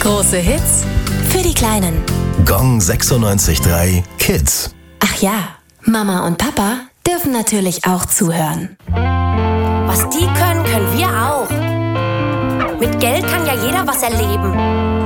Große Hits für die Kleinen. Gong 96.3 Kids. Ach ja, Mama und Papa dürfen natürlich auch zuhören. Was die können, können wir auch. Mit Geld kann ja jeder was erleben.